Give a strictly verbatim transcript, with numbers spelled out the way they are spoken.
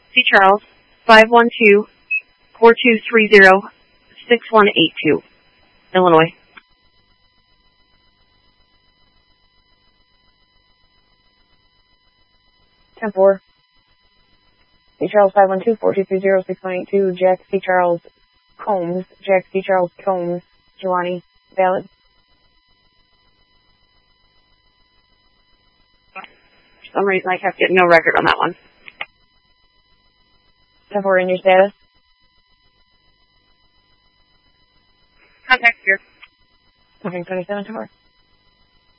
C. Charles, five one two, four two three zero, six one eight two, Illinois. ten four. C. Charles, five one two, four two three zero, six one eight two, Jack C. Charles Combs, Jack C. Charles Combs, Jelani, valid. For some reason, I kept getting no record on that one. ten four, in your status? Contact here. Moving twenty-seven, ten four.